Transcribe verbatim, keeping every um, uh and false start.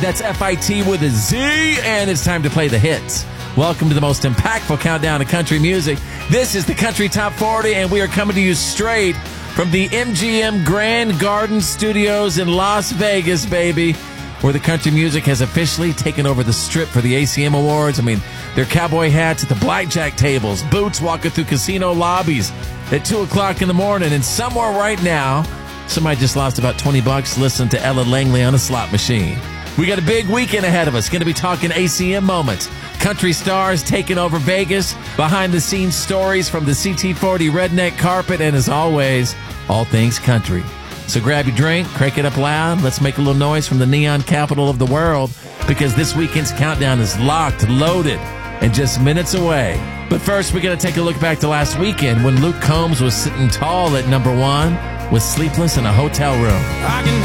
That's F I T with a Z, and it's time to play the hits. Welcome to the most impactful countdown to country music. This is the Country Top forty, and we are coming to you straight from the M G M Grand Garden Studios in Las Vegas, baby, where the country music has officially taken over the strip for the A C M Awards. I mean, their cowboy hats at the blackjack tables, boots walking through casino lobbies at two o'clock in the morning, and somewhere right now, somebody just lost about twenty bucks listening to Ella Langley on a slot machine. We got a big weekend ahead of us. Going to be talking A C M moments, country stars taking over Vegas, behind-the-scenes stories from the C T forty Redneck Carpet, and as always, all things country. So grab your drink, crank it up loud. Let's make a little noise from the neon capital of the world, because this weekend's countdown is locked, loaded, and just minutes away. But first, we got to take a look back to last weekend when Luke Combs was sitting tall at number one with Sleepless in a Hotel Room. I can